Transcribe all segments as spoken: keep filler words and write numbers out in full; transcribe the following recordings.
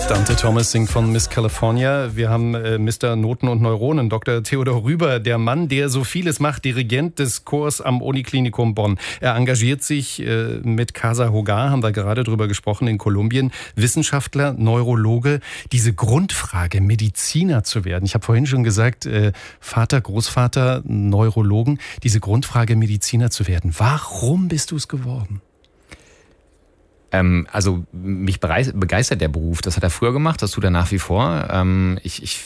Dante Thomas singt von Miss California. Wir haben äh, Mister Noten und Neuronen, Doktor Theodor Rüber, der Mann, der so vieles macht, Dirigent des Chors am Uniklinikum Bonn. Er engagiert sich äh, mit Casa Hogar, haben wir gerade drüber gesprochen, in Kolumbien. Wissenschaftler, Neurologe. Diese Grundfrage, Mediziner zu werden. Ich habe vorhin schon gesagt, äh, Vater, Großvater, Neurologen. Diese Grundfrage, Mediziner zu werden. Warum bist du es geworden? Ähm, also mich begeistert der Beruf. Das hat er früher gemacht, das tut er nach wie vor. Ähm, ich, ich,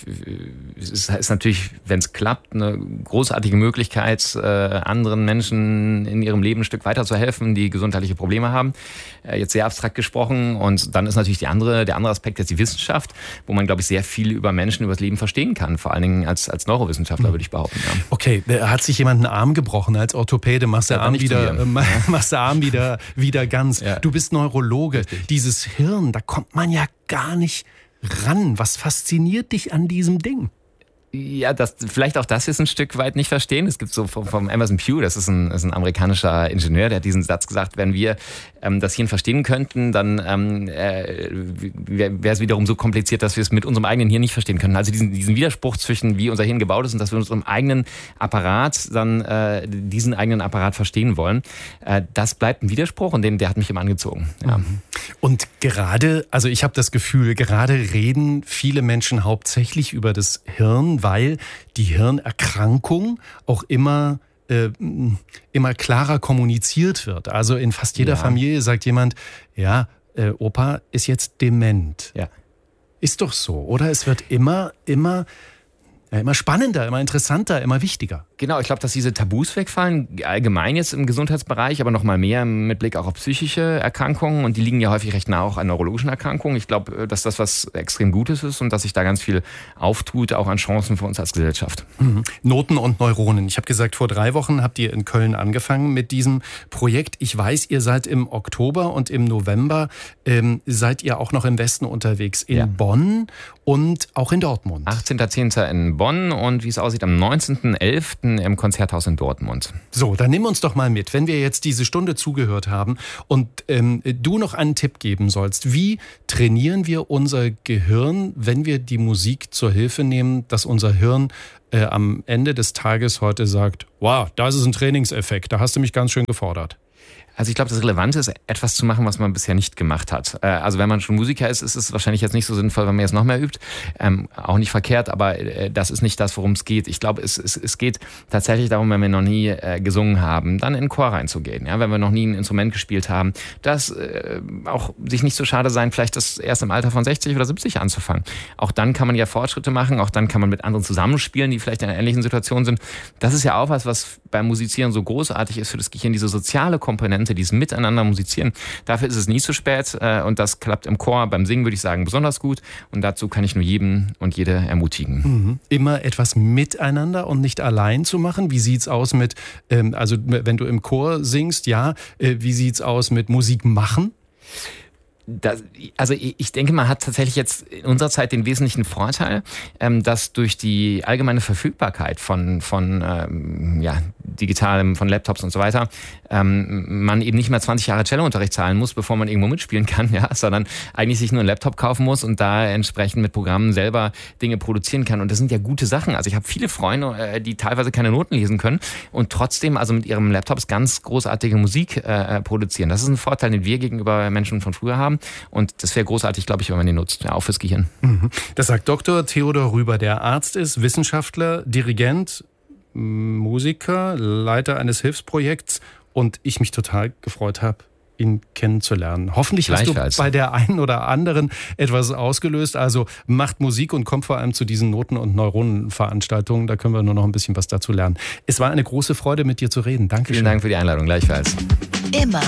es ist natürlich, wenn es klappt, eine großartige Möglichkeit, äh, anderen Menschen in ihrem Leben ein Stück weiter zu helfen, die gesundheitliche Probleme haben. Äh, jetzt sehr abstrakt gesprochen. Und dann ist natürlich die andere, der andere Aspekt jetzt die Wissenschaft, wo man, glaube ich, sehr viel über Menschen, über das Leben verstehen kann. Vor allen Dingen als, als Neurowissenschaftler, würde ich behaupten. Ja. Okay, hat sich jemand einen Arm gebrochen als Orthopäde? Machst du Arm wieder, äh, machst du Arm wieder, wieder ganz. Ja. Du bist Neurologe. Richtig. Dieses Hirn, da kommt man ja gar nicht ran. Was fasziniert dich an diesem Ding? Ja, das, vielleicht auch das ist ein Stück weit nicht verstehen. Es gibt so vom, vom Emerson Pugh, das ist ein, ist ein amerikanischer Ingenieur, der hat diesen Satz gesagt, wenn wir ähm, das Hirn verstehen könnten, dann ähm, äh, wäre es wiederum so kompliziert, dass wir es mit unserem eigenen Hirn nicht verstehen können. Also diesen, diesen Widerspruch zwischen wie unser Hirn gebaut ist und dass wir unserem eigenen Apparat dann äh, diesen eigenen Apparat verstehen wollen, äh, das bleibt ein Widerspruch und den, der hat mich immer angezogen. Ja. Und gerade, also ich habe das Gefühl, gerade reden viele Menschen hauptsächlich über das Hirn, weil die Hirnerkrankung auch immer, äh, immer klarer kommuniziert wird. Also in fast jeder ja. Familie sagt jemand, ja, äh, Opa ist jetzt dement. Ja. Ist doch so, oder? Es wird immer, immer, ja, immer spannender, immer interessanter, immer wichtiger. Genau, ich glaube, dass diese Tabus wegfallen, allgemein jetzt im Gesundheitsbereich, aber noch mal mehr mit Blick auch auf psychische Erkrankungen. Und die liegen ja häufig recht nah auch an neurologischen Erkrankungen. Ich glaube, dass das was extrem Gutes ist und dass sich da ganz viel auftut, auch an Chancen für uns als Gesellschaft. Mhm. Noten und Neuronen. Ich habe gesagt, vor drei Wochen habt ihr in Köln angefangen mit diesem Projekt. Ich weiß, ihr seid im Oktober und im November ähm, seid ihr auch noch im Westen unterwegs. In ja. Bonn und auch in Dortmund. achtzehnter zehnter in Bonn und wie es aussieht, am neunzehnten elften im Konzerthaus in Dortmund. So, dann nimm uns doch mal mit, wenn wir jetzt diese Stunde zugehört haben und ähm, du noch einen Tipp geben sollst. Wie trainieren wir unser Gehirn, wenn wir die Musik zur Hilfe nehmen, dass unser Hirn äh, am Ende des Tages heute sagt, wow, das ist ein Trainingseffekt, da hast du mich ganz schön gefordert. Also ich glaube, das Relevante ist, etwas zu machen, was man bisher nicht gemacht hat. Also wenn man schon Musiker ist, ist es wahrscheinlich jetzt nicht so sinnvoll, wenn man jetzt noch mehr übt. Ähm, auch nicht verkehrt, aber äh, das ist nicht das, worum es geht. Ich glaube, es, es, es geht tatsächlich darum, wenn wir noch nie äh, gesungen haben, dann in den Chor reinzugehen. Ja? Wenn wir noch nie ein Instrument gespielt haben, dass äh, auch sich nicht so schade sein, vielleicht das erst im Alter von sechzig oder siebzig anzufangen. Auch dann kann man ja Fortschritte machen, auch dann kann man mit anderen zusammenspielen, die vielleicht in einer ähnlichen Situation sind. Das ist ja auch was, was beim Musizieren so großartig ist für das Gehirn, diese soziale Komponente, dieses Miteinander musizieren. Dafür ist es nie zu spät und das klappt im Chor, beim Singen würde ich sagen besonders gut und dazu kann ich nur jeden und jede ermutigen. Mhm. Immer etwas miteinander und nicht allein zu machen. Wie sieht's aus mit, ähm, also wenn du im Chor singst, ja, äh, wie sieht's aus mit Musik machen? Das, also ich denke, man hat tatsächlich jetzt in unserer Zeit den wesentlichen Vorteil, ähm, dass durch die allgemeine Verfügbarkeit von von ähm, ja digitalem, von Laptops und so weiter, ähm, man eben nicht mehr zwanzig Jahre Cellounterricht zahlen muss, bevor man irgendwo mitspielen kann, ja, sondern eigentlich sich nur einen Laptop kaufen muss und da entsprechend mit Programmen selber Dinge produzieren kann. Und das sind ja gute Sachen. Also ich habe viele Freunde, äh, die teilweise keine Noten lesen können und trotzdem also mit ihrem Laptops ganz großartige Musik äh, produzieren. Das ist ein Vorteil, den wir gegenüber Menschen von früher haben. Und das wäre großartig, glaube ich, wenn man den nutzt, ja, auch fürs Gehirn. Das sagt Doktor Theodor Rüber, der Arzt ist, Wissenschaftler, Dirigent, Musiker, Leiter eines Hilfsprojekts und ich mich total gefreut habe, ihn kennenzulernen. Hoffentlich hast du bei der einen oder anderen etwas ausgelöst. Also macht Musik und kommt vor allem zu diesen Noten- und Neuronenveranstaltungen. Da können wir nur noch ein bisschen was dazu lernen. Es war eine große Freude, mit dir zu reden. Dankeschön. Vielen Dank für die Einladung. Gleichfalls. Immer